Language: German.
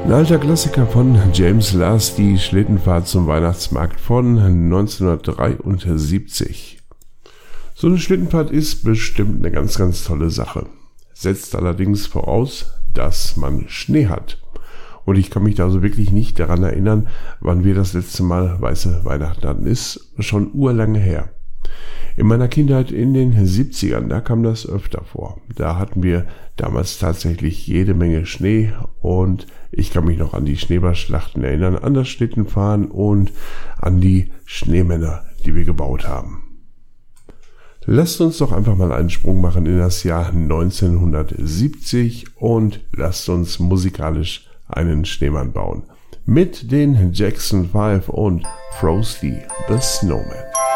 Ein alter Klassiker von James Last, die Schlittenfahrt zum Weihnachtsmarkt von 1973. So eine Schlittenfahrt ist bestimmt eine ganz, ganz tolle Sache. Setzt allerdings voraus, dass man Schnee hat. Und ich kann mich da so wirklich nicht daran erinnern, wann wir das letzte Mal weiße Weihnachten hatten. Ist schon urlange her. In meiner Kindheit in den 70ern, da kam das öfter vor. Da hatten wir damals tatsächlich jede Menge Schnee und ich kann mich noch an die Schneeballschlachten erinnern, an das Schlittenfahren und an die Schneemänner, die wir gebaut haben. Lasst uns doch einfach mal einen Sprung machen in das Jahr 1970 und lasst uns musikalisch einen Schneemann bauen. Mit den Jackson 5 und Frosty the Snowman.